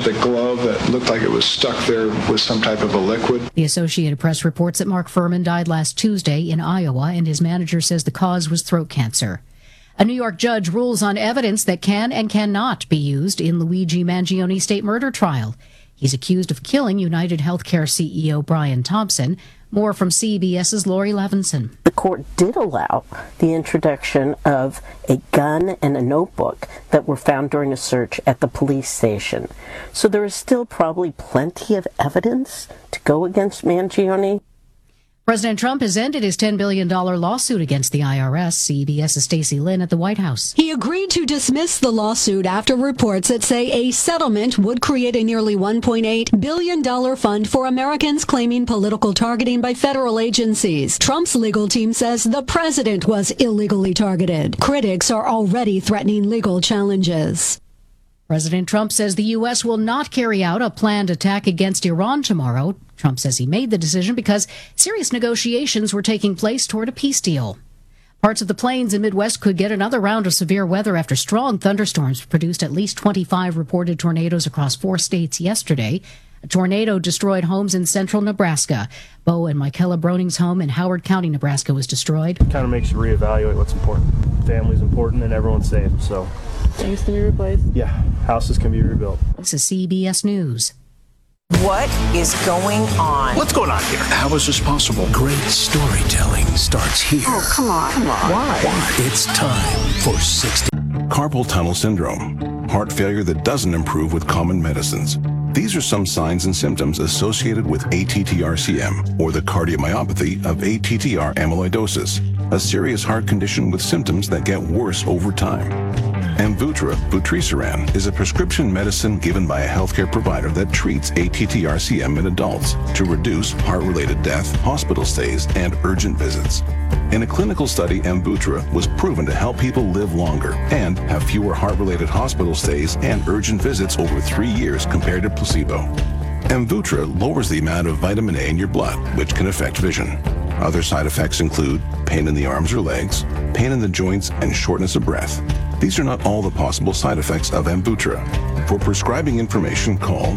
the glove that looked like it was stuck there with some type of a liquid. The Associated Press reports that Mark Furman died last Tuesday in Iowa, and his manager says the cause was throat cancer. A New York judge rules on evidence that can and cannot be used in Luigi Mangione state murder trial. He's accused of killing United Healthcare CEO Brian Thompson. More from CBS's Lori Levinson. The court did allow the introduction of a gun and a notebook that were found during a search at the police station. So there is still probably plenty of evidence to go against Mangione. President Trump has ended his $10 billion lawsuit against the IRS. CBS's Stacey Lynn at the White House. He agreed to dismiss the lawsuit after reports that say a settlement would create a nearly $1.8 billion fund for Americans claiming political targeting by federal agencies. Trump's legal team says the president was illegally targeted. Critics are already threatening legal challenges. President Trump says the U.S. will not carry out a planned attack against Iran tomorrow. Trump says he made the decision because serious negotiations were taking place toward a peace deal. Parts of the plains and Midwest could get another round of severe weather after strong thunderstorms produced at least 25 reported tornadoes across 4 states yesterday. A tornado destroyed homes in central Nebraska. Bo and Michaela Broning's home in Howard County, Nebraska was destroyed. It kind of makes you reevaluate what's important. Family's important and everyone's safe, so. Things can be replaced? Yeah, houses can be rebuilt. This is CBS News. What is going on? What's going on here? How is this possible? Great storytelling starts here. Oh, come on. Why? It's time for 60. Carpal tunnel syndrome, heart failure that doesn't improve with common medicines. These are some signs and symptoms associated with ATTR-CM, or the cardiomyopathy of ATTR amyloidosis, a serious heart condition with symptoms that get worse over time. Amvuttra, vutrisiran, is a prescription medicine given by a healthcare provider that treats ATTR-CM in adults to reduce heart-related death, hospital stays, and urgent visits. In a clinical study, Amvuttra was proven to help people live longer and have fewer heart-related hospital stays and urgent visits over 3 years compared to placebo. Amvuttra lowers the amount of vitamin A in your blood, which can affect vision. Other side effects include pain in the arms or legs, pain in the joints, and shortness of breath. These are not all the possible side effects of Amvuttra. For prescribing information, call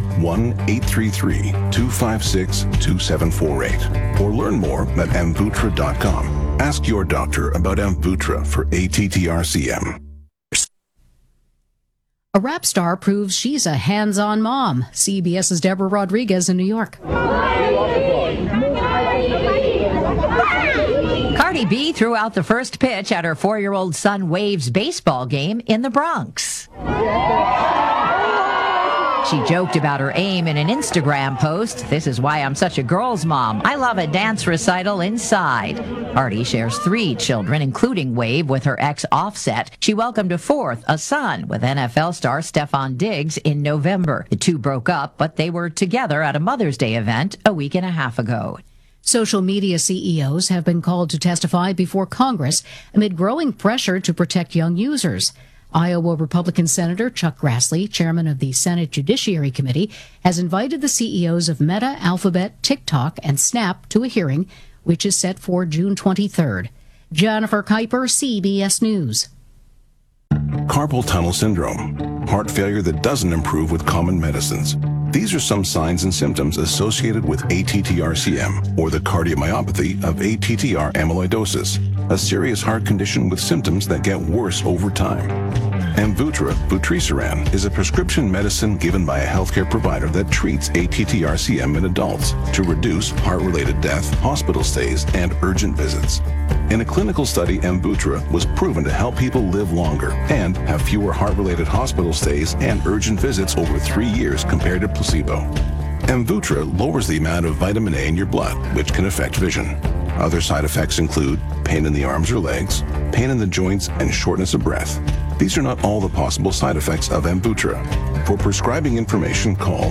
1-833-256-2748 or learn more at amvuttra.com. Ask your doctor about Amvuttra for ATTR-CM. A rap star proves she's a hands-on mom. CBS's Deborah Rodriguez in New York. Cardi B threw out the first pitch at her 4-year-old son Wave's baseball game in the Bronx. She joked about her aim in an Instagram post. "This is why I'm such a girl's mom. I love a dance recital inside." Cardi shares 3 children, including Wave, with her ex Offset. She welcomed a 4th, a son, with NFL star Stefon Diggs in November. The 2 broke up, but they were together at a Mother's Day event a week and a half ago. Social media CEOs have been called to testify before Congress amid growing pressure to protect young users. Iowa Republican Senator Chuck Grassley, chairman of the Senate Judiciary Committee, has invited the CEOs of Meta, Alphabet, TikTok, and Snap to a hearing, which is set for June 23rd. Jennifer Kuiper, CBS News. Carpal tunnel syndrome, heart failure that doesn't improve with common medicines. These are some signs and symptoms associated with ATTR-CM, or the cardiomyopathy of ATTR amyloidosis, a serious heart condition with symptoms that get worse over time. Amvuttra, vutrisiran, is a prescription medicine given by a healthcare provider that treats ATTR-CM in adults to reduce heart-related death, hospital stays, and urgent visits. In a clinical study, Amvuttra was proven to help people live longer and have fewer heart-related hospital stays and urgent visits over 3 years compared to placebo. Amvuttra lowers the amount of vitamin A in your blood, which can affect vision. Other side effects include pain in the arms or legs, pain in the joints, and shortness of breath. These are not all the possible side effects of Amvuttra. For prescribing information, call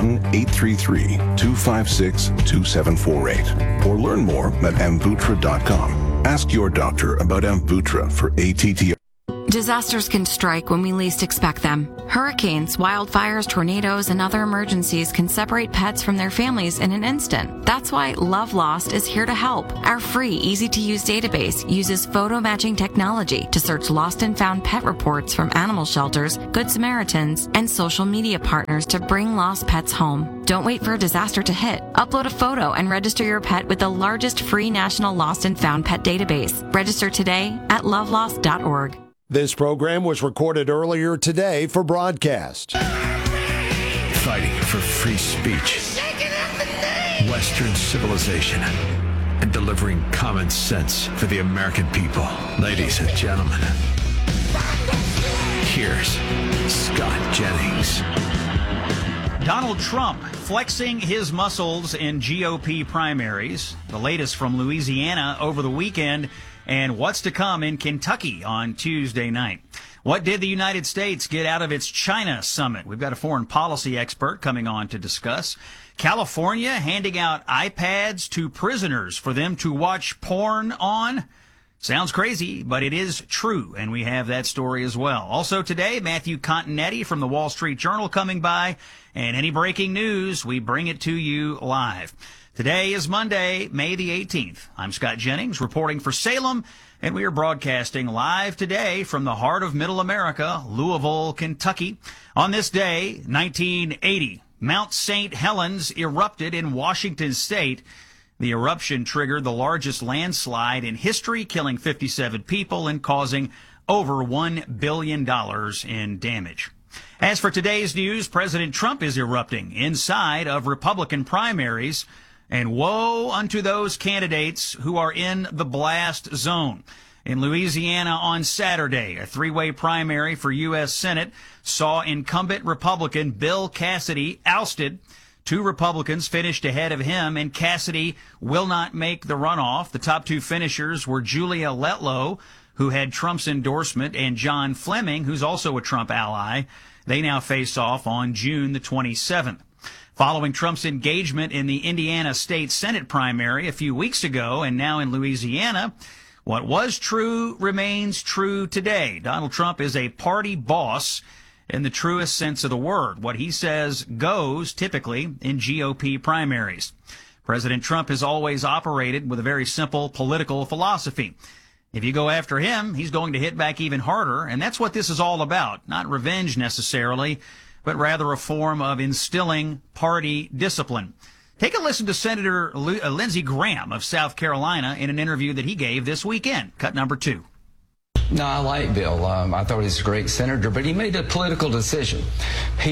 1-833-256-2748 or learn more at amvuttra.com. Ask your doctor about Amvuttra for ATTR. Disasters can strike when we least expect them. Hurricanes, wildfires, tornadoes, and other emergencies can separate pets from their families in an instant. That's why Love Lost is here to help. Our free, easy-to-use database uses photo matching technology to search lost and found pet reports from animal shelters, Good Samaritans, and social media partners to bring lost pets home. Don't wait for a disaster to hit. Upload a photo and register your pet with the largest free national lost and found pet database. Register today at lovelost.org. This program was recorded earlier today for broadcast. Fighting for free speech, Western civilization, and delivering common sense for the American people. Ladies and gentlemen, here's Scott Jennings. Donald Trump flexing his muscles in GOP primaries. The latest from Louisiana over the weekend, and what's to come in Kentucky on Tuesday night. What did the United States get out of its China summit? We've got a foreign policy expert coming on to discuss. California handing out iPads to prisoners for them to watch porn on. Sounds crazy, but it is true, and we have that story as well. Also today, Matthew Continetti from the Wall Street Journal coming by, and any breaking news, we bring it to you live. Today is Monday, May the 18th. I'm Scott Jennings, reporting for Salem, and we are broadcasting live today from the heart of Middle America, Louisville, Kentucky. On this day, 1980, Mount St. Helens erupted in Washington State. The eruption triggered the largest landslide in history, killing 57 people and causing over $1 billion in damage. As for today's news, President Trump is erupting inside of Republican primaries. And woe unto those candidates who are in the blast zone. In Louisiana on Saturday, a three-way primary for U.S. Senate saw incumbent Republican Bill Cassidy ousted. Two Republicans finished ahead of him, and Cassidy will not make the runoff. The top two finishers were Julia Letlow, who had Trump's endorsement, and John Fleming, who's also a Trump ally. They now face off on June the 27th. Following Trump's engagement in the Indiana State Senate primary a few weeks ago and now in Louisiana, what was true remains true today. Donald Trump is a party boss in the truest sense of the word. What he says goes, typically, in GOP primaries. President Trump has always operated with a very simple political philosophy. If you go after him, he's going to hit back even harder, and that's what this is all about. Not revenge necessarily, but rather a form of instilling party discipline. Take a listen to Senator Lindsey Graham of South Carolina in an interview that he gave this weekend. Cut number 2. No, I like Bill. I thought he's a great senator, but he made a political decision. He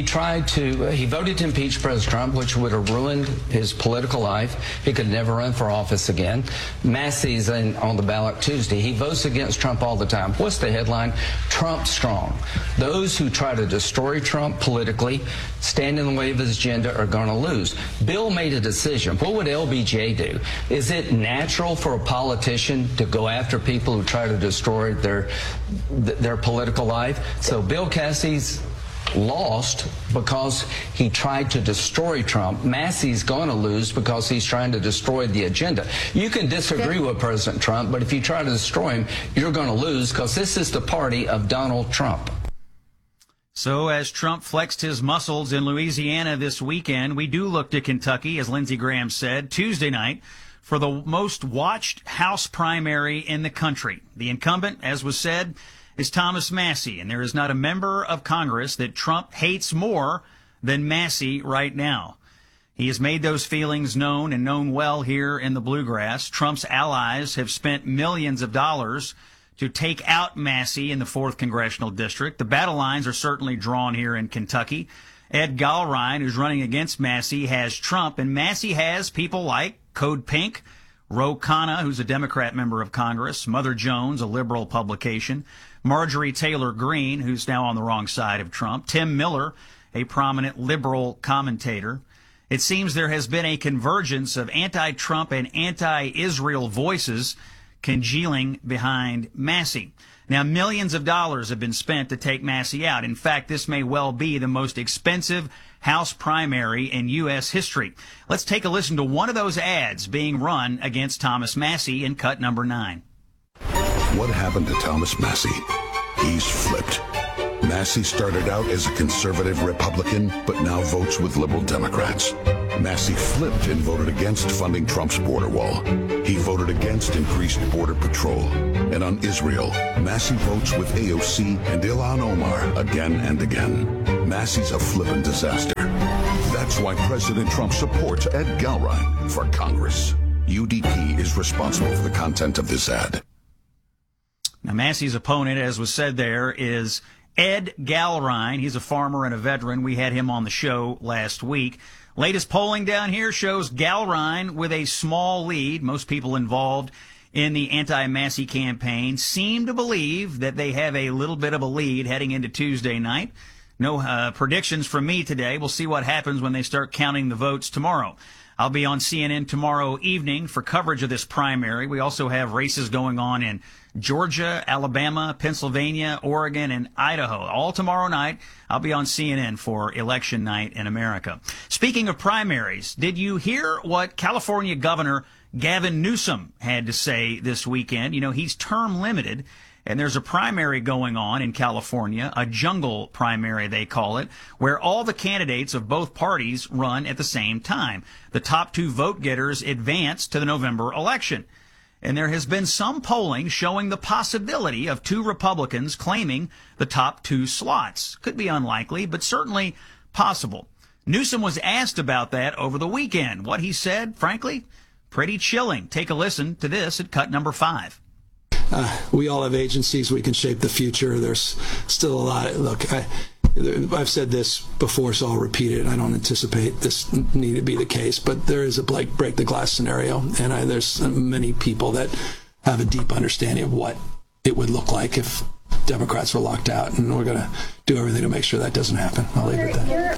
voted to impeach President Trump, which would have ruined his political life. He could never run for office again. Massey's on the ballot Tuesday. He votes against Trump all the time. What's the headline? Trump strong. Those who try to destroy Trump politically, stand in the way of his agenda, are going to lose. Bill made a decision. What would LBJ do? Is it natural for a politician to go after people who try to destroy their political life? So Bill Cassidy's lost because he tried to destroy Trump. Massey's going to lose because he's trying to destroy the agenda. You can disagree with President Trump, but if you try to destroy him, you're going to lose because this is the party of Donald Trump. So as Trump flexed his muscles in Louisiana this weekend, we do look to Kentucky, as Lindsey Graham said, Tuesday night, for the most watched House primary in the country. The incumbent, as was said, is Thomas Massie, and there is not a member of Congress that Trump hates more than Massie right now. He has made those feelings known and known well here in the Bluegrass. Trump's allies have spent millions of dollars to take out Massie in the 4th Congressional District. The battle lines are certainly drawn here in Kentucky. Ed Gallrein, who's running against Massie, has Trump, and Massie has people like Code Pink, Ro Khanna, who's a Democrat member of Congress, Mother Jones, a liberal publication, Marjorie Taylor Greene, who's now on the wrong side of Trump, Tim Miller, a prominent liberal commentator. It seems there has been a convergence of anti-Trump and anti-Israel voices congealing behind Massie. Now, millions of dollars have been spent to take Massie out. In fact, this may well be the most expensive House primary in U.S. history. Let's take a listen to one of those ads being run against Thomas Massie in cut number 9. What happened to Thomas Massie? He's flipped. Massey started out as a conservative Republican, but now votes with liberal Democrats. Massey flipped and voted against funding Trump's border wall. He voted against increased border patrol. And on Israel, Massey votes with AOC and Ilhan Omar again and again. Massey's a flippin' disaster. That's why President Trump supports Ed Galrine for Congress. UDP is responsible for the content of this ad. Now, Massey's opponent, as was said there, is Ed Galrine. He's a farmer and a veteran. We had him on the show last week. Latest polling down here shows Galrine with a small lead. Most people involved in the anti-Massey campaign seem to believe that they have a little bit of a lead heading into Tuesday night. No predictions from me today. We'll see what happens when they start counting the votes tomorrow. I'll be on CNN tomorrow evening for coverage of this primary. We also have races going on in Georgia, Alabama, Pennsylvania, Oregon, and Idaho. All tomorrow night, I'll be on CNN for election night in America. Speaking of primaries, did you hear what California Governor Gavin Newsom had to say this weekend? You know, he's term limited, and there's a primary going on in California, a jungle primary they call it, where all the candidates of both parties run at the same time. The top two vote getters advance to the November election. And there has been some polling showing the possibility of two Republicans claiming the top two slots. Could be unlikely, but certainly possible. Newsom was asked about that over the weekend. What he said, frankly, pretty chilling. Take a listen to this at cut number 5. We all have agencies. We can shape the future. There's still a lot. Look, I've said this before, so I'll repeat it. I don't anticipate this need to be the case, but there is a break the glass scenario, and there's many people that have a deep understanding of what it would look like if Democrats were locked out, and we're going to do everything to make sure that doesn't happen. I'll leave it at that.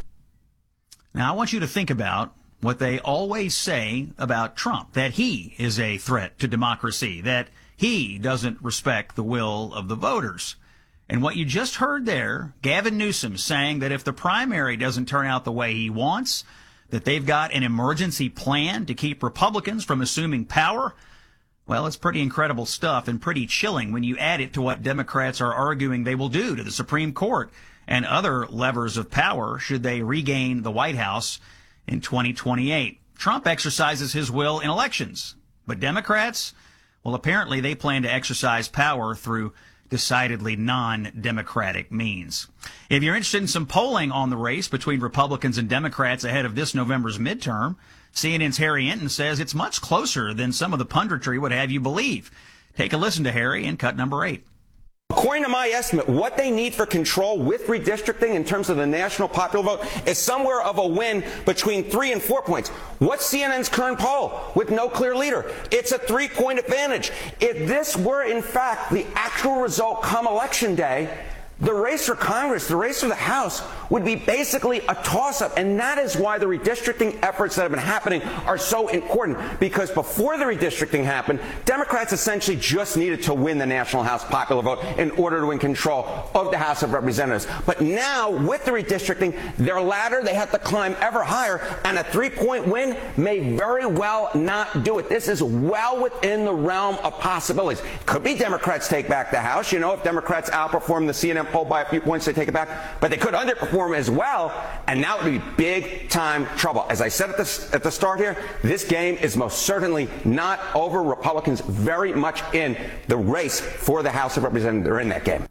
Now, I want you to think about what they always say about Trump, that he is a threat to democracy, that he doesn't respect the will of the voters. And what you just heard there, Gavin Newsom saying that if the primary doesn't turn out the way he wants, that they've got an emergency plan to keep Republicans from assuming power, well, it's pretty incredible stuff and pretty chilling when you add it to what Democrats are arguing they will do to the Supreme Court and other levers of power should they regain the White House in 2028. Trump exercises his will in elections, but Democrats, well, apparently they plan to exercise power through decidedly non-democratic means. If you're interested in some polling on the race between Republicans and Democrats ahead of this November's midterm, CNN's Harry Enton says it's much closer than some of the punditry would have you believe. Take a listen to Harry in cut number 8. According to my estimate, what they need for control with redistricting in terms of the national popular vote is somewhere of a win between 3 and 4 points. What's CNN's current poll with no clear leader? It's a 3-point advantage. If this were, in fact, the actual result come election day, the race for Congress, the race for the House, would be basically a toss-up. And that is why the redistricting efforts that have been happening are so important. Because before the redistricting happened, Democrats essentially just needed to win the National House popular vote in order to win control of the House of Representatives. But now, with the redistricting, their ladder, they have to climb ever higher. And a 3-point win may very well not do it. This is well within the realm of possibilities. Could be Democrats take back the House. You know, if Democrats outperform the CNN poll by a few points, they take it back. But they could underperform as well, and now it would be big-time trouble. As I said at the start here, this game is most certainly not over. Republicans very much in the race for the House of Representatives. They're in that game.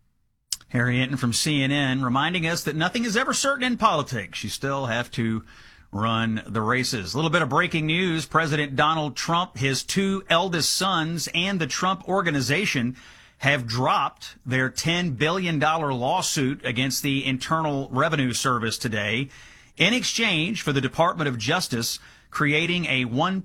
Harry Enton from CNN reminding us that nothing is ever certain in politics. You still have to run the races. A little bit of breaking news. President Donald Trump, his 2 eldest sons, and the Trump Organization have dropped their $10 billion lawsuit against the Internal Revenue Service today in exchange for the Department of Justice creating a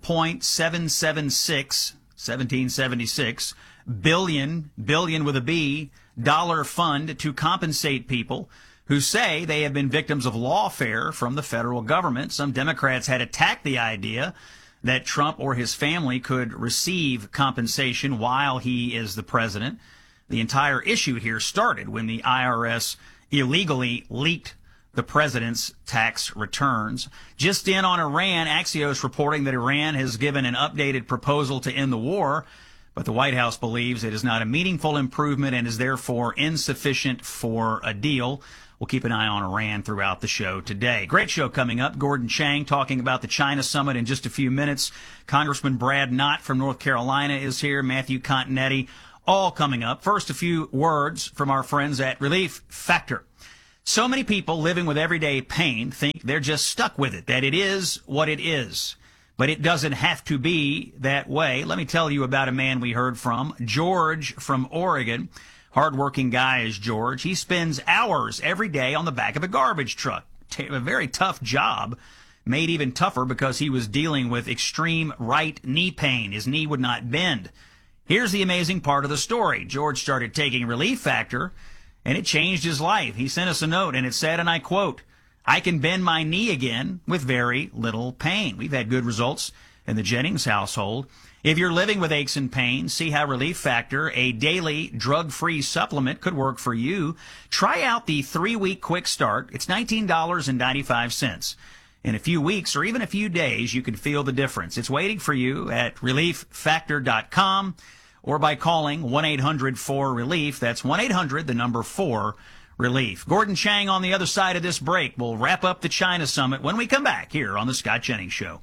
$1.776 billion with a B dollar fund to compensate people who say they have been victims of lawfare from the federal government. Some Democrats had attacked the idea that Trump or his family could receive compensation while he is the president. The entire issue here started when the IRS illegally leaked the president's tax returns. Just in on Iran, Axios reporting that Iran has given an updated proposal to end the war, But the White House believes it is not a meaningful improvement and is therefore insufficient for a deal. We'll keep an eye on Iran throughout the show today. Great show coming up. Gordon Chang talking about the China summit in just a few minutes. Congressman Brad Knott from North Carolina is here. Matthew Continetti, all coming up. First, a few words from our friends at Relief Factor. So many people living with everyday pain think they're just stuck with it, that it is what it is. But it doesn't have to be that way. Let me tell you about a man we heard from, George from Oregon. Hardworking guy is George. He spends hours every day on the back of a garbage truck. A very tough job, made even tougher because he was dealing with extreme right knee pain. His knee would not bend. Here's the amazing part of the story. George started taking Relief Factor, and it changed his life. He sent us a note, and it said, and I quote, "I can bend my knee again with very little pain." We've had good results in the Jennings household. If you're living with aches and pains, see how Relief Factor, a daily drug-free supplement, could work for you. Try out the 3-week quick start. It's $19.95. In a few weeks or even a few days, you can feel the difference. It's waiting for you at ReliefFactor.com or by calling 1-800-4RELIEF. That's 1-800, the number 4-RELIEF. Gordon Chang on the other side of this break. We'll wrap up the China summit when we come back here on The Scott Jennings Show.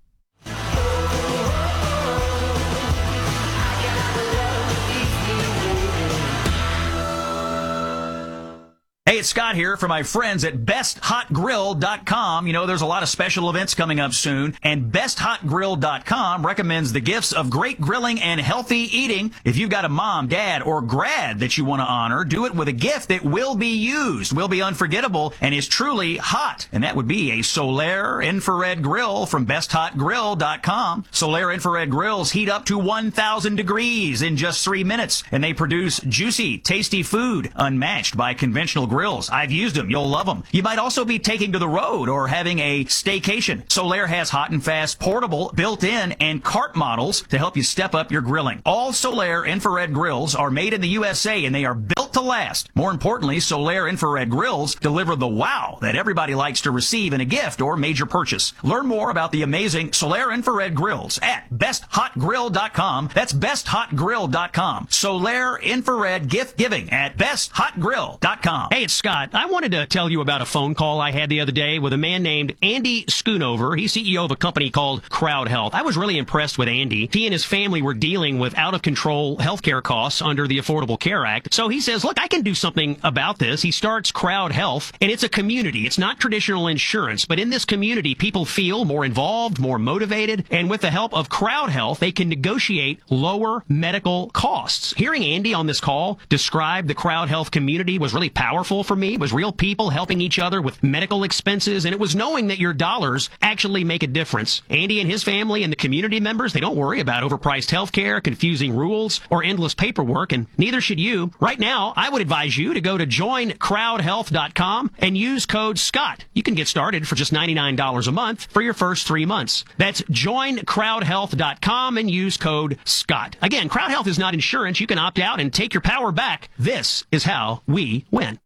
Hey, it's Scott here for my friends at BestHotGrill.com. You know, there's a lot of special events coming up soon, and BestHotGrill.com recommends the gifts of great grilling and healthy eating. If you've got a mom, dad, or grad that you want to honor, do it with a gift that will be used, will be unforgettable, and is truly hot. And that would be a Solaire infrared grill from BestHotGrill.com. Solaire infrared grills heat up to 1,000 degrees in just 3 minutes, and they produce juicy, tasty food unmatched by conventional grills. I've used them. You'll love them. You might also be taking to the road or having a staycation. Solaire has hot and fast, portable, built-in, and cart models to help you step up your grilling. All Solaire infrared grills are made in the USA, and they are built to last. More importantly, Solaire infrared grills deliver the wow that everybody likes to receive in a gift or major purchase. Learn more about the amazing Solaire infrared grills at BestHotGrill.com. That's BestHotGrill.com. Solaire infrared gift giving at BestHotGrill.com. Hey, it's Scott. I wanted to tell you about a phone call I had the other day with a man named Andy Schoonover. He's CEO of a company called Crowd Health. I was really impressed with Andy. He and his family were dealing with out-of-control healthcare costs under the Affordable Care Act. So he says, look, I can do something about this. He starts Crowd Health, and it's a community. It's not traditional insurance, but in this community, people feel more involved, more motivated, and with the help of Crowd Health, they can negotiate lower medical costs. Hearing Andy on this call describe the Crowd Health community was really powerful for me. It was real people helping each other with medical expenses, and it was knowing that your dollars actually make a difference. Andy and his family and the community members, they don't worry about overpriced healthcare, confusing rules, or endless paperwork, and neither should you. Right now, I would advise you to go to joincrowdhealth.com and use code SCOTT. You can get started for just $99 a month for your first 3 months. That's joincrowdhealth.com and use code SCOTT. Again, Crowd Health is not insurance. You can opt out and take your power back. This is how we win.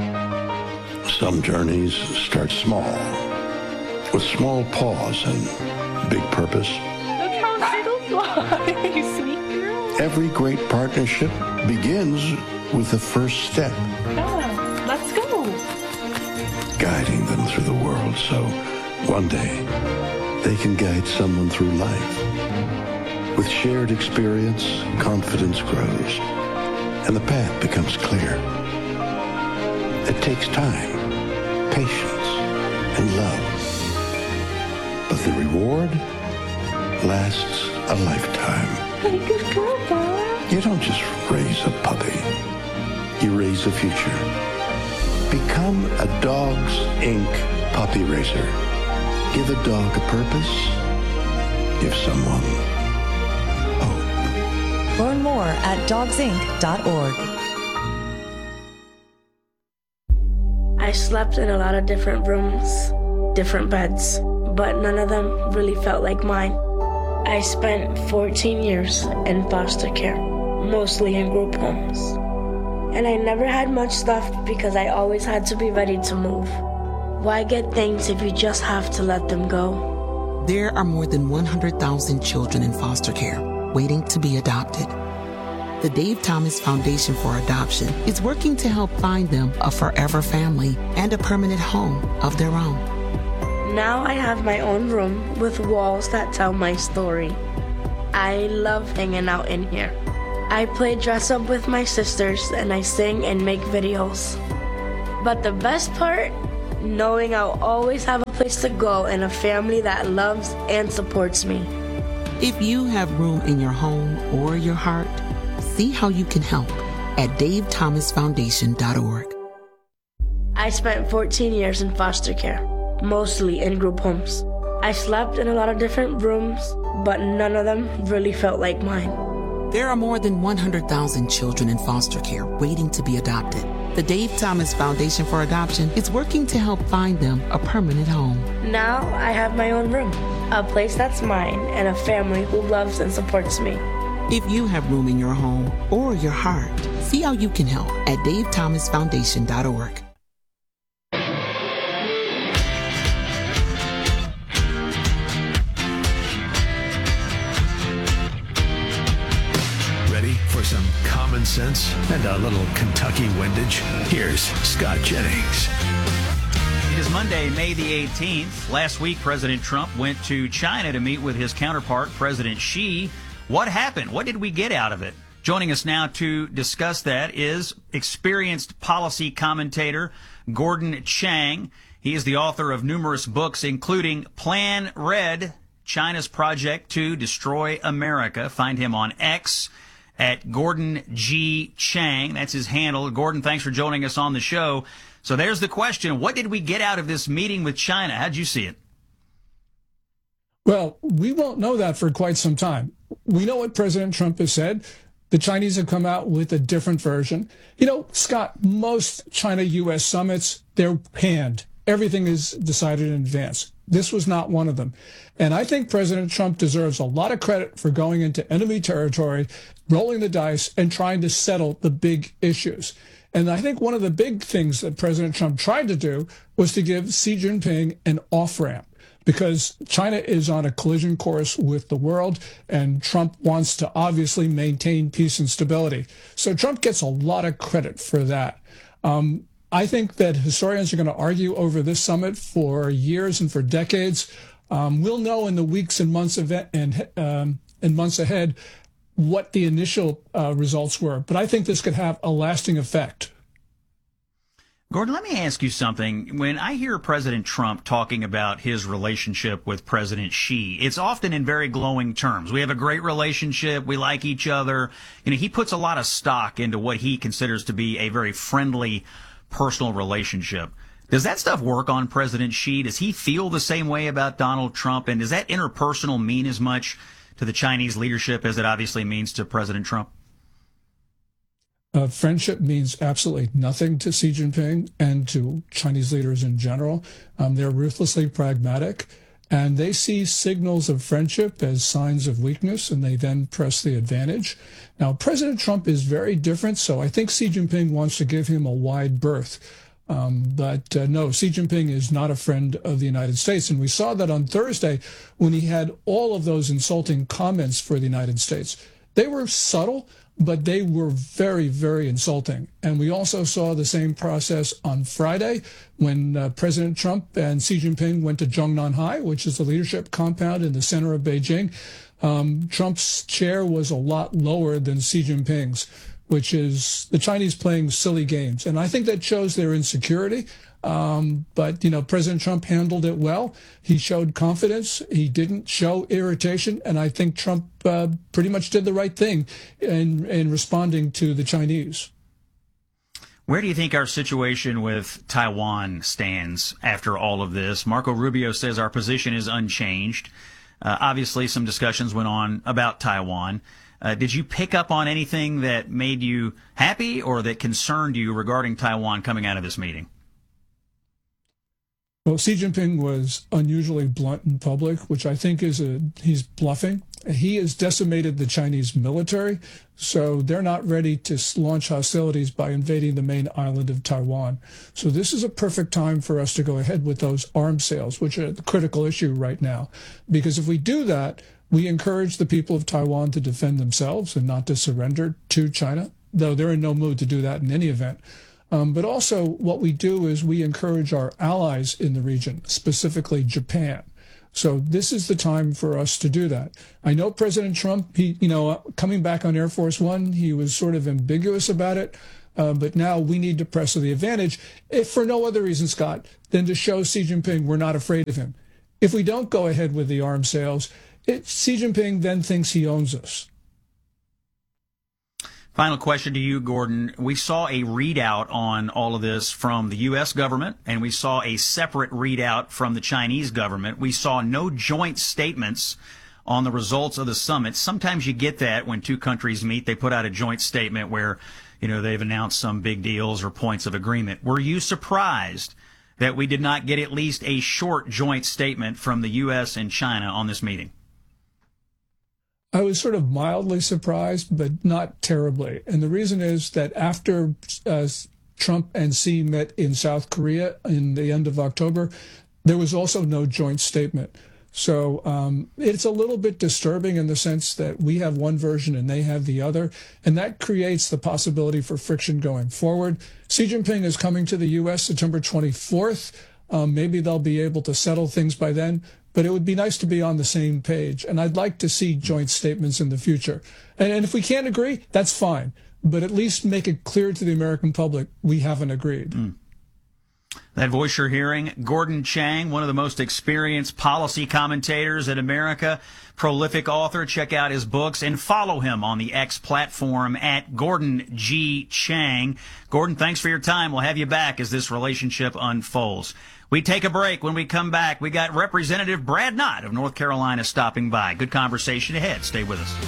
Some journeys start small, with small pause and big purpose. Look how little you are, you sweet girl. Every great partnership begins with the first step. Yeah, let's go. Guiding them through the world so one day they can guide someone through life. With shared experience, confidence grows, and the path becomes clear. It takes time, patience, and love. But the reward lasts a lifetime. Good girl, Dad. You don't just raise a puppy. You raise a future. Become a Dogs Inc. puppy raiser. Give a dog a purpose. Give someone hope. Learn more at dogsinc.org. I slept in a lot of different rooms, different beds, but none of them really felt like mine. I spent 14 years in foster care, mostly in group homes. And I never had much stuff because I always had to be ready to move. Why get things if you just have to let them go? There are more than 100,000 children in foster care. waiting to be adopted. The Dave Thomas Foundation for Adoption is working to help find them a forever family and a permanent home of their own. Now I have my own room with walls that tell my story. I love hanging out in here. I play dress up with my sisters and I sing and make videos. But the best part, knowing I'll always have a place to go and a family that loves and supports me. If you have room in your home or your heart, see how you can help at davethomasfoundation.org. I spent 14 years in foster care, mostly in group homes. I slept in a lot of different rooms, but none of them really felt like mine. There are more than 100,000 children in foster care waiting to be adopted. The Dave Thomas Foundation for Adoption is working to help find them a permanent home. Now I have my own room, a place that's mine, and a family who loves and supports me. If you have room in your home or your heart, see how you can help at davethomasfoundation.org. Ready for some common sense and a little Kentucky windage? Here's Scott Jennings. It is Monday, May the 18th. Last week, President Trump went to China to meet with his counterpart, President Xi. What happened? What did we get out of it? Joining us now to discuss that is experienced policy commentator Gordon Chang. He is the author of numerous books, including Plan Red, China's Project to Destroy America. Find him on X at Gordon G. Chang. That's his handle. Gordon, thanks for joining us on the show. So there's the question. What did we get out of this meeting with China? How'd you see it? Well, we won't know that for quite some time. We know what President Trump has said. The Chinese have come out with a different version. You know, Scott, most China-U.S. summits, they're panned. Everything is decided in advance. This was not one of them. And I think President Trump deserves a lot of credit for going into enemy territory, rolling the dice, and trying to settle the big issues. And I think one of the big things that President Trump tried to do was to give Xi Jinping an off-ramp, because China is on a collision course with the world, and Trump wants to obviously maintain peace and stability. So Trump gets a lot of credit for that. I think that historians are going to argue over this summit for years and for decades. We'll know in the weeks and months ahead what the initial results were. But I think this could have a lasting effect. Gordon, let me ask you something. When I hear President Trump talking about his relationship with President Xi, it's often in very glowing terms. We have a great relationship. We like each other. You know, he puts a lot of stock into what he considers to be a very friendly, personal relationship. Does that stuff work on President Xi? Does he feel the same way about Donald Trump? And does that interpersonal mean as much to the Chinese leadership as it obviously means to President Trump? Friendship means absolutely nothing to Xi Jinping and to Chinese leaders in general. They're ruthlessly pragmatic, and they see signals of friendship as signs of weakness, and they then press the advantage. Now, President Trump is very different, so I think Xi Jinping wants to give him a wide berth. But no, Xi Jinping is not a friend of the United States. And we saw that on Thursday when he had all of those insulting comments for the United States. They were subtle, but they were very, very insulting. And we also saw the same process on Friday when President Trump and Xi Jinping went to Zhongnanhai, which is the leadership compound in the center of Beijing. Trump's chair was a lot lower than Xi Jinping's, which is the Chinese playing silly games. And I think that shows their insecurity. But, you know, President Trump handled it well. He showed confidence. He didn't show irritation. And I think Trump pretty much did the right thing in responding to the Chinese. Where do you think our situation with Taiwan stands after all of this? Marco Rubio says our position is unchanged. Obviously, some discussions went on about Taiwan. Did you pick up on anything that made you happy or that concerned you regarding Taiwan coming out of this meeting? Well, Xi Jinping was unusually blunt in public, which I think is he's bluffing. He has decimated the Chinese military, so they're not ready to launch hostilities by invading the main island of Taiwan. So this is a perfect time for us to go ahead with those arms sales, which are the critical issue right now. Because if we do that, We encourage the people of Taiwan to defend themselves and not to surrender to China, though they're in no mood to do that in any event. But also what we do is we encourage our allies in the region, specifically Japan. So this is the time for us to do that. I know President Trump, coming back on Air Force One, he was sort of ambiguous about it. But now we need to press to the advantage, if for no other reason, Scott, than to show Xi Jinping we're not afraid of him. If we don't go ahead with the arms sales, Xi Jinping then thinks he owns us. Final question to you, Gordon. We saw a readout on all of this from the U.S. government, and we saw a separate readout from the Chinese government. We saw no joint statements on the results of the summit. Sometimes you get that when two countries meet. They put out a joint statement where, they've announced some big deals or points of agreement. Were you surprised that we did not get at least a short joint statement from the U.S. and China on this meeting? I was sort of mildly surprised, but not terribly. And the reason is that after Trump and Xi met in South Korea in the end of October, there was also no joint statement. So it's a little bit disturbing in the sense that we have one version and they have the other, and that creates the possibility for friction going forward. Xi Jinping is coming to the U.S. September 24th. Maybe they'll be able to settle things by then, but it would be nice to be on the same page, and I'd like to see joint statements in the future. And if we can't agree, that's fine, but at least make it clear to the American public we haven't agreed. That voice you're hearing, Gordon Chang, one of the most experienced policy commentators in America, prolific author. Check out his books and follow him on the X platform at Gordon G. Chang. Gordon, thanks for your time. We'll have you back as this relationship unfolds. We take a break. When we come back, we got Representative Brad Knott of North Carolina stopping by. Good conversation ahead. Stay with us.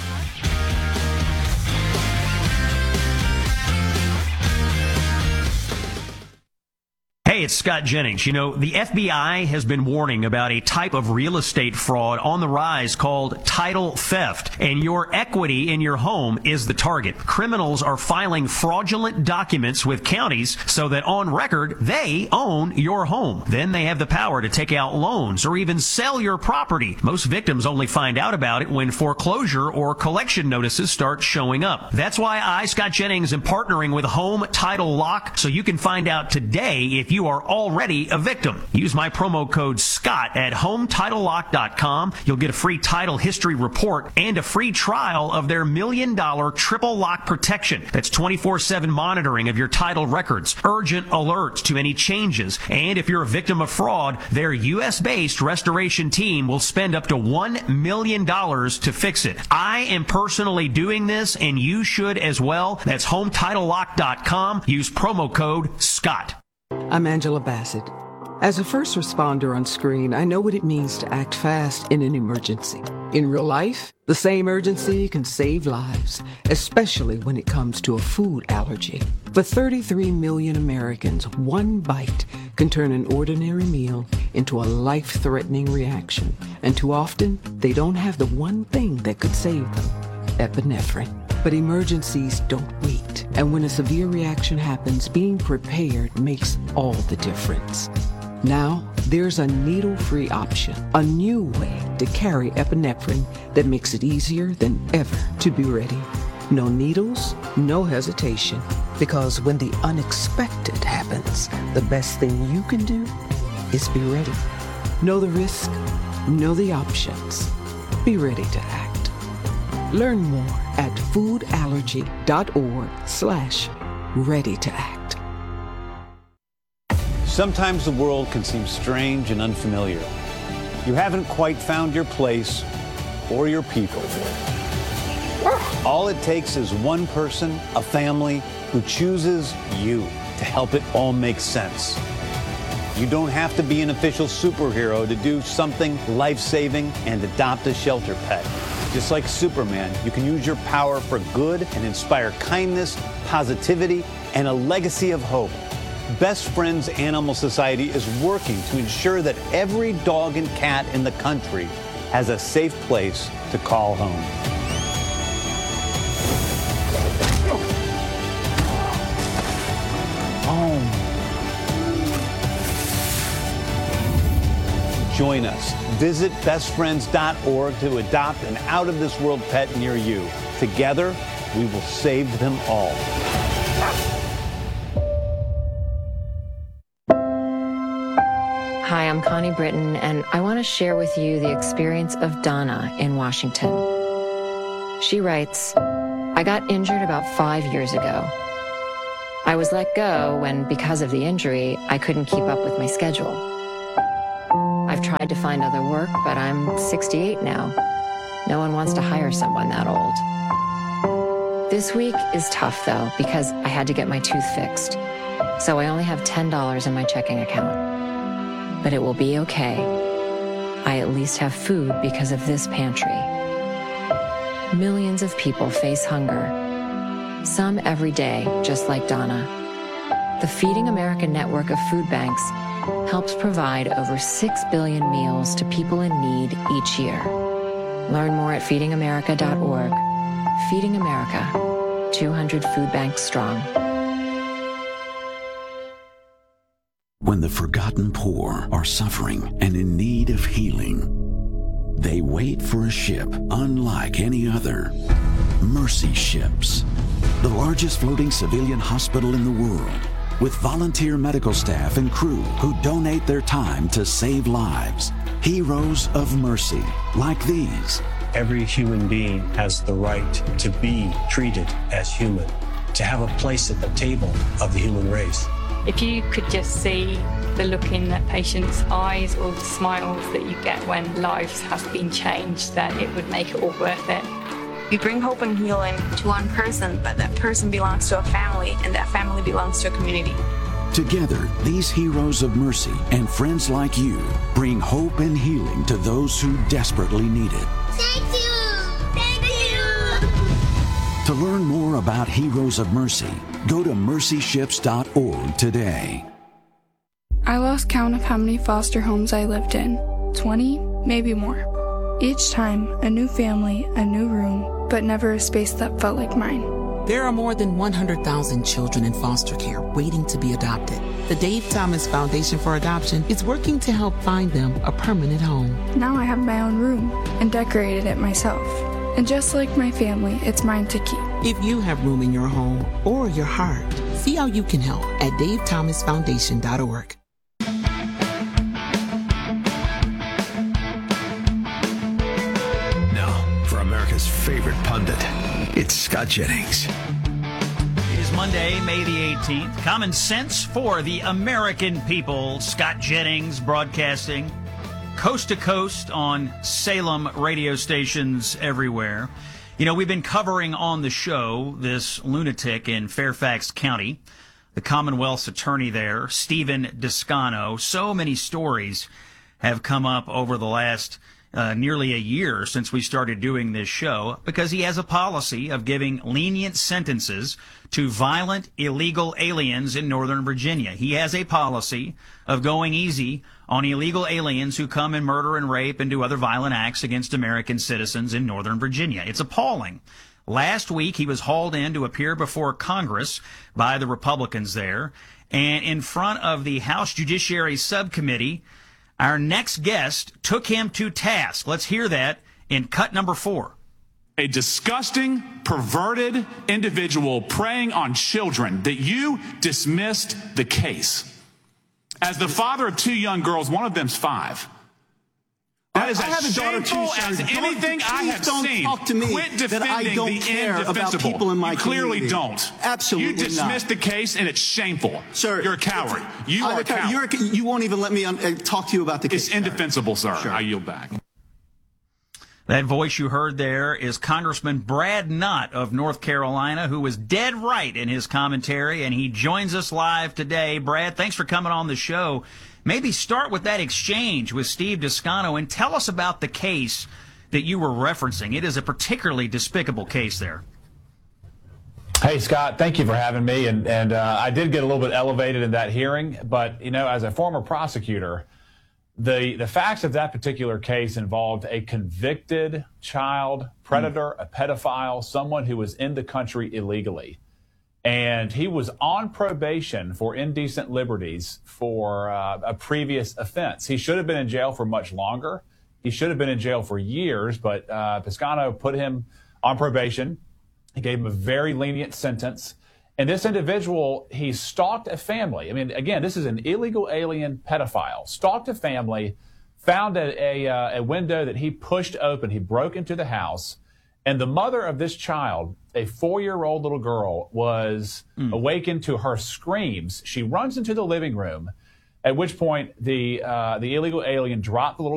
Hey, it's Scott Jennings. The FBI has been warning about a type of real estate fraud on the rise called title theft, and your equity in your home is the target. Criminals are filing fraudulent documents with counties so that on record they own your home. Then they have the power to take out loans or even sell your property. Most victims only find out about it when foreclosure or collection notices start showing up. That's why I, Scott Jennings, am partnering with Home Title Lock so you can find out today if you are already a victim. Use my promo code SCOTT at HomeTitleLock.com. You'll get a free title history report and a free trial of their $1 million triple lock protection. That's 24/7 monitoring of your title records, urgent alerts to any changes, and if you're a victim of fraud, their U.S.-based restoration team will spend up to $1 million to fix it. I am personally doing this, and you should as well. That's HomeTitleLock.com. Use promo code SCOTT. I'm Angela Bassett. As a first responder on screen, I know what it means to act fast in an emergency. In real life, the same urgency can save lives, especially when it comes to a food allergy. For 33 million Americans, one bite can turn an ordinary meal into a life-threatening reaction. And too often, they don't have the one thing that could save them: epinephrine. But emergencies don't wait. And when a severe reaction happens, being prepared makes all the difference. Now, there's a needle-free option, a new way to carry epinephrine that makes it easier than ever to be ready. No needles, no hesitation. Because when the unexpected happens, the best thing you can do is be ready. Know the risk, know the options. Be ready to act. Learn more at foodallergy.org/ready to act. Sometimes the world can seem strange and unfamiliar. You haven't quite found your place or your people. All it takes is one person, a family, who chooses you to help it all make sense. You don't have to be an official superhero to do something life-saving and adopt a shelter pet. Just like Superman, you can use your power for good and inspire kindness, positivity, and a legacy of hope. Best Friends Animal Society is working to ensure that every dog and cat in the country has a safe place to call home. Join us. Visit bestfriends.org to adopt an out-of-this-world pet near you. Together, we will save them all. Hi, I'm Connie Britton, and I want to share with you the experience of Donna in Washington. She writes, I got injured about 5 years ago. I was let go when, because of the injury, I couldn't keep up with my schedule. I've tried to find other work, but I'm 68 now. No one wants to hire someone that old. This week is tough, though, because I had to get my tooth fixed. So I only have $10 in my checking account. But it will be okay. I at least have food because of this pantry. Millions of people face hunger. Some every day, just like Donna. The Feeding America network of food banks helps provide over 6 billion meals to people in need each year. Learn more at feedingamerica.org. Feeding America, 200 food banks strong. When the forgotten poor are suffering and in need of healing, they wait for a ship unlike any other. Mercy Ships, the largest floating civilian hospital in the world, with volunteer medical staff and crew who donate their time to save lives. Heroes of mercy, like these. Every human being has the right to be treated as human, to have a place at the table of the human race. If you could just see the look in that patient's eyes or the smiles that you get when lives have been changed, then it would make it all worth it. We bring hope and healing to one person, but that person belongs to a family, and that family belongs to a community. Together, these heroes of mercy and friends like you bring hope and healing to those who desperately need it. Thank you! Thank you! To learn more about Heroes of Mercy, go to mercyships.org today. I lost count of how many foster homes I lived in. 20, maybe more. Each time, a new family, a new room, but never a space that felt like mine. There are more than 100,000 children in foster care waiting to be adopted. The Dave Thomas Foundation for Adoption is working to help find them a permanent home. Now I have my own room and decorated it myself. And just like my family, it's mine to keep. If you have room in your home or your heart, see how you can help at davethomasfoundation.org. America's favorite pundit. It's Scott Jennings. It is Monday, May the 18th. Common sense for the American people. Scott Jennings broadcasting coast to coast on Salem radio stations everywhere. You know, we've been covering on the show this lunatic in Fairfax County, the Commonwealth's attorney there, Stephen Descano. So many stories have come up over the last nearly a year since we started doing this show, because he has a policy of giving lenient sentences to violent illegal aliens in Northern Virginia. He has a policy of going easy on illegal aliens who come and murder and rape and do other violent acts against American citizens in Northern Virginia. It's appalling. Last week, he was hauled in to appear before Congress by the Republicans there, and in front of the House Judiciary Subcommittee, our next guest took him to task. Let's hear that in cut number 4. A disgusting, perverted individual preying on children, that you dismissed the case. As the father of 2 young girls, one of them's 5. That is as shameful as anything I have seen. Talk to me Quit defending that I don't the care indefensible. about people in my You clearly community. don't. Absolutely You dismissed not. the case, and it's shameful. Sir, you're a coward. You are a coward. You won't even let me talk to you about the case. It's indefensible, sir. Sure. I yield back. That voice you heard there is Congressman Brad Knott of North Carolina, who was dead right in his commentary, and he joins us live today. Brad, thanks for coming on the show. Maybe start with that exchange with Steve Descano and tell us about the case that you were referencing. It is a particularly despicable case there. Hey, Scott, thank you for having me. And I did get a little bit elevated in that hearing, but, you know, as a former prosecutor, the facts of that particular case involved a convicted child predator, a pedophile, someone who was in the country illegally. and he was on probation for indecent liberties for a previous offense. He should have been in jail for much longer. He should have been in jail for years, but Piscano put him on probation. He gave him a very lenient sentence. And this individual, he stalked a family. I mean, again, this is an illegal alien pedophile. Stalked a family, found a window that he pushed open. He broke into the house. And the mother of this child, a 4-year-old little girl, was awakened to her screams. She runs into the living room, at which point the illegal alien dropped the little